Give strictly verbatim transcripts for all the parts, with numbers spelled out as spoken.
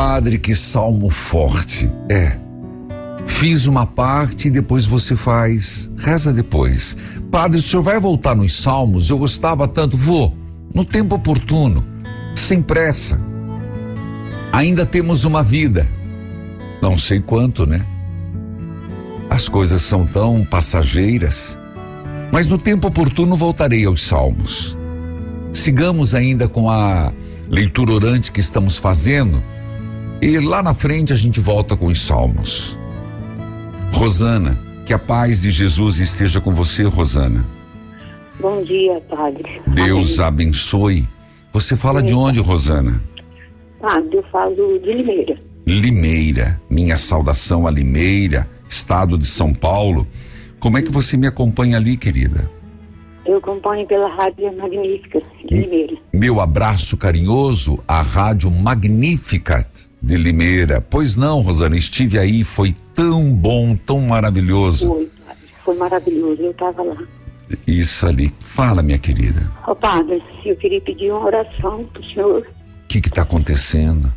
Padre, que salmo forte. É. Fiz uma parte e depois você faz. Reza depois. Padre, o senhor vai voltar nos salmos? Eu gostava tanto. Vou. No tempo oportuno. Sem pressa. Ainda temos uma vida. Não sei quanto, né? As coisas são tão passageiras. Mas no tempo oportuno voltarei aos salmos. Sigamos ainda com a leitura orante que estamos fazendo. E lá na frente a gente volta com os salmos. Rosana, que a paz de Jesus esteja com você, Rosana. Bom dia, Padre. Deus Amém. abençoe. Você fala Sim. de onde, Rosana? Padre, eu falo de Limeira. Limeira. Minha saudação a Limeira, estado de São Paulo. Como é que você me acompanha ali, querida? Eu acompanho pela Rádio Magnífica de Limeira. Meu abraço carinhoso à Rádio Magnífica de Limeira. Pois não, Rosana, estive aí, foi tão bom, tão maravilhoso. Foi, Padre, foi maravilhoso, eu estava lá. Isso ali. Fala, minha querida. Ó, Padre, eu queria pedir uma oração pro senhor. O que está acontecendo?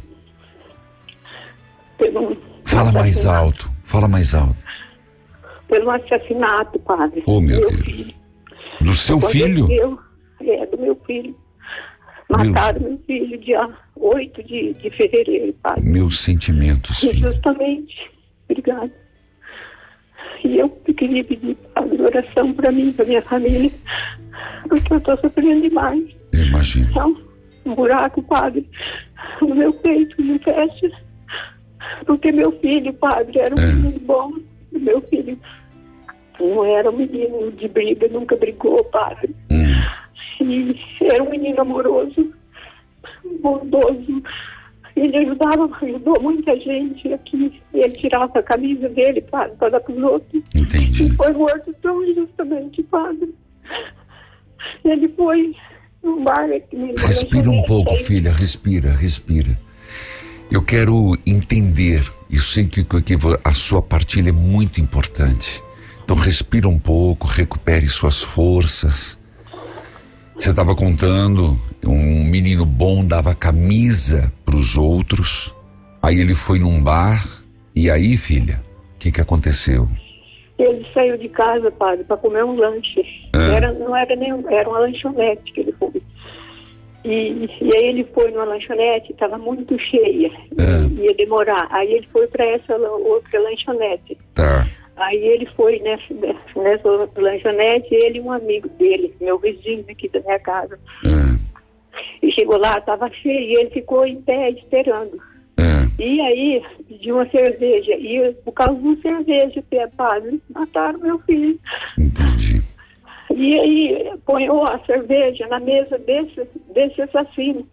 Pelo Fala mais alto, fala mais alto. Pelo assassinato, Padre. Oh, meu do Deus. Filho. Do seu filho? Eu, é, do meu filho. Mataram meu, meu filho dia oito de, de fevereiro, Padre. Meus sentimentos, filho. Justamente. Obrigada. E eu queria pedir, Padre, oração para mim, para minha família, porque eu estou sofrendo demais. Eu imagino. Então, um buraco, Padre, no meu peito, não fecha. Porque meu filho, Padre, era um é. menino bom. Meu filho não era um menino de briga, nunca brigou, Padre. Hum. E era um menino amoroso, bondoso. Ele ajudava, ajudou muita gente aqui. Ele tirava a camisa dele, Padre, para dar para os outros. Entendi. E foi morto tão injustamente, Padre. Ele foi num bar aqui. Respira um pouco, aí. Filha, respira, respira. Eu quero entender, eu sei que, que a sua partilha é muito importante. Então respira um pouco, recupere suas forças. Você estava contando, um menino bom dava camisa para os outros, aí ele foi num bar, e aí, filha, o que que aconteceu? Ele saiu de casa, Padre, para comer um lanche. Ah. Era, não era nem, era uma lanchonete que ele foi. E, e aí ele foi numa lanchonete, estava muito cheia, Ah. ia demorar. Aí ele foi para essa outra lanchonete. Tá. Aí ele foi nessa, nessa outra lanchonete, ele e um amigo dele, meu vizinho aqui da minha casa. Ah. E chegou lá, estava cheio, e ele ficou em pé esperando. Ah. E aí pediu uma cerveja, e por causa de uma cerveja, Padre, mataram meu filho. Entendi. E aí ponhou a cerveja na mesa desse, desse assassino.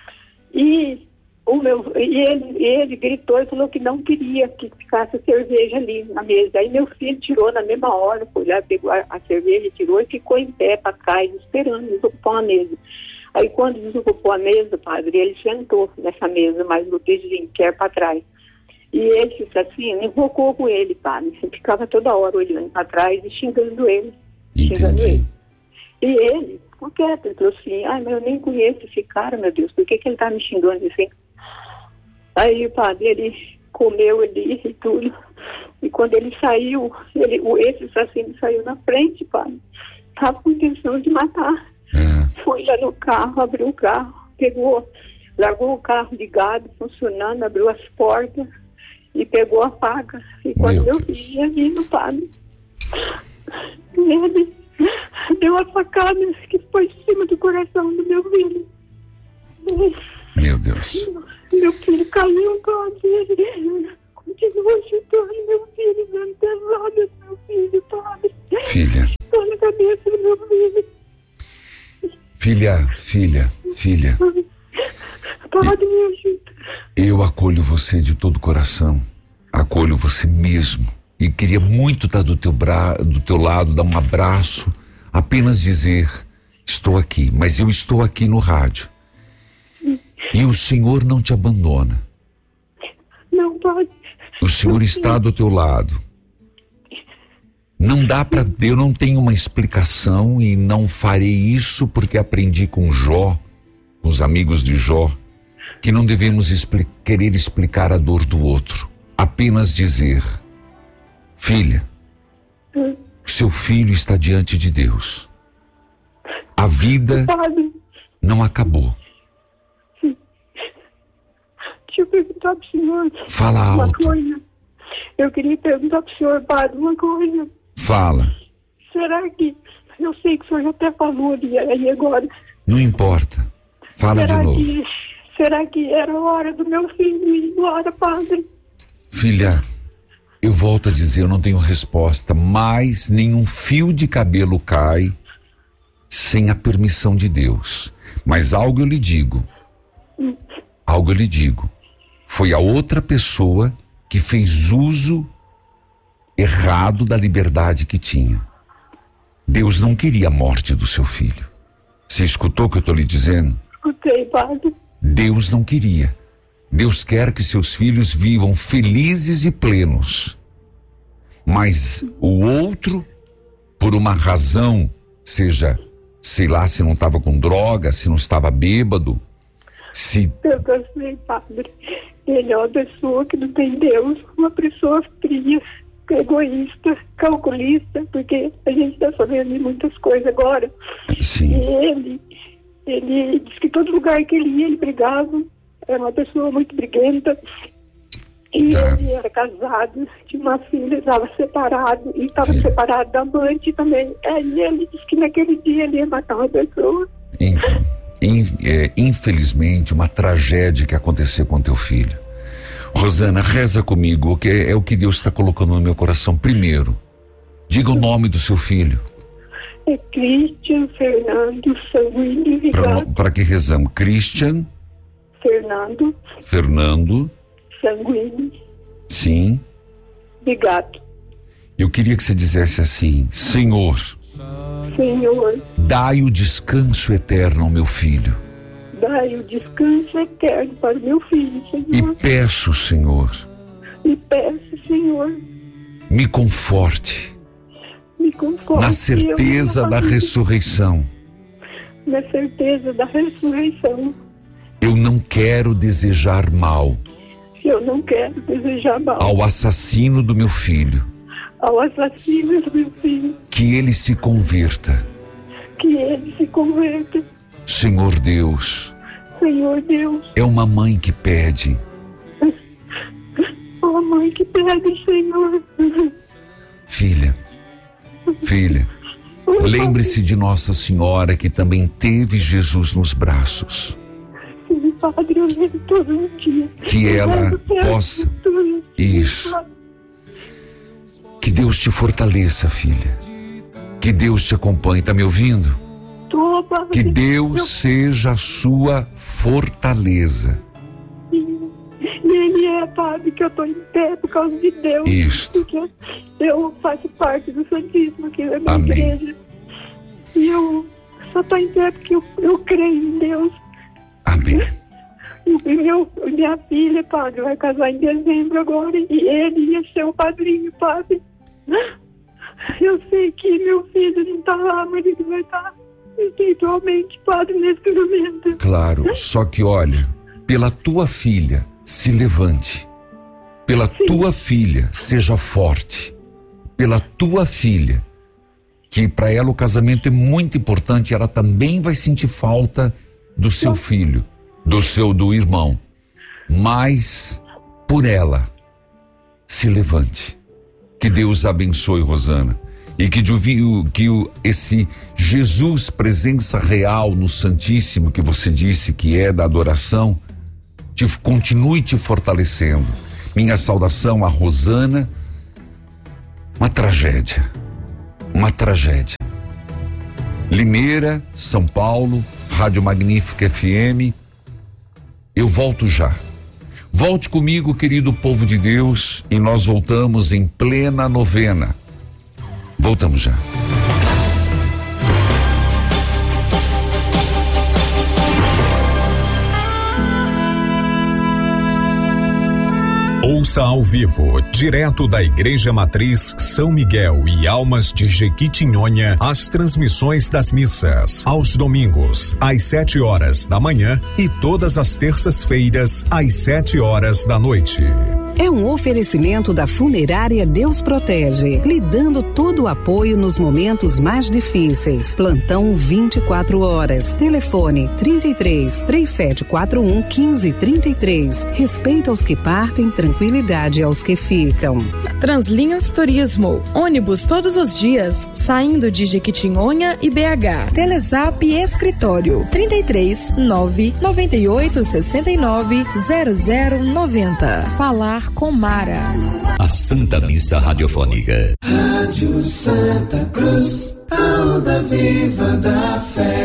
E, o meu, e ele, ele gritou e falou que não queria que ficasse a cerveja ali na mesa. Aí meu filho tirou na mesma hora, foi lá, pegou a, a cerveja, tirou e ficou em pé para trás, esperando desocupar a mesa. Aí quando desocupou a mesa, Padre, ele sentou nessa mesa, mas o vizinho quer para trás. E esse assassino invocou com ele, Padre. Ele ficava toda hora olhando para trás e xingando ele. Entendi. E ele ficou quieto, ele falou assim, ai, mas eu nem conheço esse cara, meu Deus, por que que ele tá me xingando assim? Aí, Padre, ele comeu ali e tudo, e quando ele saiu, ele, esse assassino saiu na frente, Padre, tava com intenção de matar. É. Foi lá no carro, abriu o carro, pegou, largou o carro ligado, funcionando, abriu as portas e pegou a faca. E quando meu filho ia vindo, Padre, ele deu uma facada que foi em cima do coração do meu filho. Meu Deus. Meu filho caiu, Padre. Ele continuou chutando meu filho, dando pesado no meu filho, Padre. Filha. Estou na cabeça do meu filho. Filha, filha, filha. Padre, me ajuda. Eu acolho você de todo o coração. Acolho você mesmo. E queria muito estar do teu, bra... do teu lado, dar um abraço, apenas dizer, estou aqui, mas eu estou aqui no rádio. E o Senhor não te abandona. Não, Padre. O Senhor está do teu lado. Não dá para, eu não tenho uma explicação e não farei isso porque aprendi com Jó, com os amigos de Jó. que não devemos expli- querer explicar a dor do outro, apenas dizer: filha, Hum. seu filho está diante de Deus. A vida Padre, não acabou. deixa eu perguntar para o senhor Fala uma alto. coisa. Eu queria perguntar para o senhor, padre, uma coisa. Fala. Será que, eu sei que o senhor já até falou ali, aí agora, Não importa. Fala de será novo. que, será que era hora do meu filho ir embora, padre? Filha, eu volto a dizer, eu não tenho resposta, mas nenhum fio de cabelo cai sem a permissão de Deus. Mas algo eu lhe digo, algo eu lhe digo, foi a outra pessoa que fez uso errado da liberdade que tinha. Deus não queria a morte do seu filho. Você escutou o que eu estou lhe dizendo? Escutei, padre. Deus não queria. Deus quer que seus filhos vivam felizes e plenos. Mas o outro, por uma razão, seja, sei lá, se não estava com droga, se não estava bêbado, se... Eu gostei, padre. Ele é uma pessoa que não tem Deus, uma pessoa fria, egoísta, calculista, porque a gente está sabendo de muitas coisas agora. Sim. E ele, ele disse que todo lugar que ele ia, ele brigava. Era uma pessoa muito briguenta. E Tá. ele era casado, tinha uma filha, estava separado, e estava Sim. separado da amante também. Aí ele disse que naquele dia ele ia matar uma pessoa. Então, in- é, infelizmente, uma tragédia que aconteceu com teu filho. Rosana, reza comigo, que é, é o que Deus está colocando no meu coração. Primeiro, diga o nome do seu filho. É Christian Fernando Sanguíneo Vigato. Para que rezamos? Christian Fernando Fernando, Sanguíneo sim. Vigato. Eu queria que você dissesse assim: Senhor, Senhor, dai o descanso eterno ao meu filho. dai o descanso eterno para o meu filho, E Senhor. peço, Senhor, E peço, Senhor, me conforte me conforte. na eu, certeza minha da família, ressurreição. Na certeza da ressurreição. Eu não quero desejar mal Eu não quero desejar mal ao assassino do meu filho. ao assassino do meu filho. Que ele se converta. Que ele se converta. Senhor Deus, Senhor Deus, é uma mãe que pede. ó mãe que pede, Senhor. Filha, filha, lembre-se de Nossa Senhora, que também teve Jesus nos braços. Sim, Padre, eu lembro todo um dia. Que Eu ela lembro todo possa- um dia, Isso. Padre. Que Deus te fortaleça, filha. Que Deus te acompanhe. Tá me ouvindo? Tô, Padre. Que Deus Eu- seja a sua fortaleza. E ele é, Padre, que eu tô em pé por causa de Deus. Isto. Porque eu faço parte do Santíssimo, que é a minha Amém. igreja. E eu só tô em pé porque eu, eu creio em Deus. Amém. E meu, minha filha, Padre, vai casar em dezembro agora. E ele ia ser o padrinho, Padre. Eu sei que meu filho não tá lá, mas ele vai estar espiritualmente, Padre, nesse momento. Claro, só que olha, pela tua filha, se levante. Pela tua filha, seja forte. Pela tua filha, que para ela o casamento é muito importante, ela também vai sentir falta do seu filho, do seu do irmão. Mas por ela, se levante. Que Deus abençoe, Rosana. E que, o- que o- esse Jesus, presença real no Santíssimo, que você disse que é da adoração, te, continue te fortalecendo. Minha saudação a Rosana. Uma tragédia. Uma tragédia. Limeira, São Paulo, Rádio Magnífica F M. Eu volto já. Volte comigo, querido povo de Deus, e nós voltamos em plena novena. Voltamos já. Ouça ao vivo, direto da Igreja Matriz São Miguel e Almas de Jequitinhonha, as transmissões das missas, aos domingos, às sete horas da manhã e todas as terças-feiras, às sete horas da noite. É um oferecimento da Funerária Deus Protege, lhe dando todo o apoio nos momentos mais difíceis. Plantão vinte e quatro horas. Telefone trinta e três, três sete quatro um, quinze trinta e três. Respeito aos que partem, tranquilidade aos que ficam. Translinhas Turismo. Ônibus todos os dias, saindo de Jequitinhonha e B H. Telezap Escritório. trinta e três, nove, noventa e oito, sessenta e nove, zero zero noventa. Falar com Mara. A Santa Missa Radiofônica. Rádio Santa Cruz, a onda viva da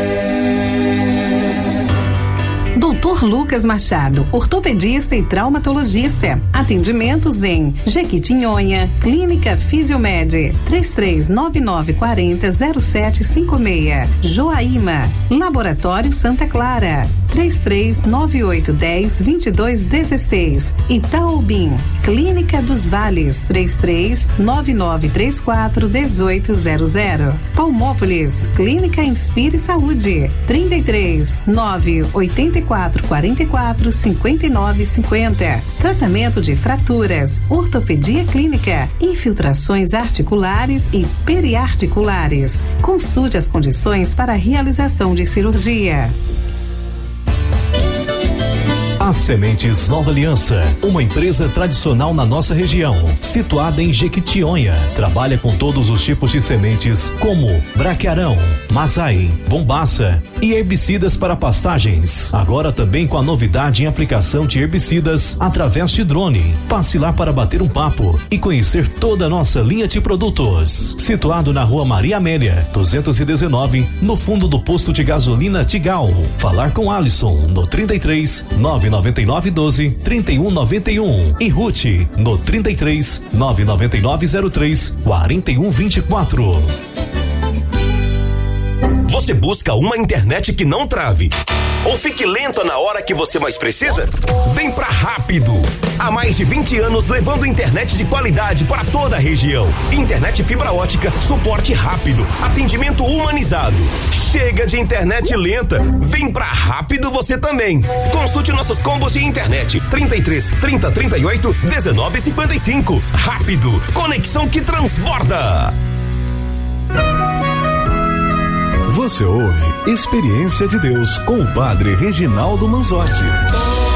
fé. doutor Lucas Machado, ortopedista e traumatologista. Atendimentos em Jequitinhonha, Clínica Fisiomed, três três nove nove quatro zero zero sete cinco seis. Joaíma, Laboratório Santa Clara, três três nove oito um zero, dois dois um seis. Itaobim, Clínica dos Vales, três três nove nove três quatro um oito zero zero. Palmópolis, Clínica Inspire Saúde, trinta e três nove oito quatro quatro quatro cinco nove cinco zero. Tratamento de fraturas, ortopedia clínica, infiltrações articulares e periarticulares. Consulte as condições para a realização de cirurgia. As Sementes Nova Aliança, uma empresa tradicional na nossa região, situada em Jequitinhonha. Trabalha com todos os tipos de sementes, como braquiarão, mazai, bombaça e herbicidas para pastagens. Agora também com a novidade em aplicação de herbicidas através de drone. Passe lá para bater um papo e conhecer toda a nossa linha de produtos. Situado na Rua Maria Amélia, duzentos e dezenove, no fundo do posto de gasolina Tigal. Falar com Alisson no trinta e três nove nove nove doze trinta e um noventa e um e Ruth no trinta e três nove nove nove zero três quarenta e um vinte e quatro. Você busca uma internet que não trave ou fique lenta na hora que você mais precisa? Vem pra Rápido. Há mais de vinte anos levando internet de qualidade para toda a região. Internet fibra ótica, suporte rápido, atendimento humanizado. Chega de internet lenta. Vem pra Rápido você também. Consulte nossos combos de internet. trinta e três, trinta, trinta e oito, dezenove, cinquenta e cinco. Rápido. Conexão que transborda. Você ouve Experiência de Deus com o Padre Reginaldo Manzotti.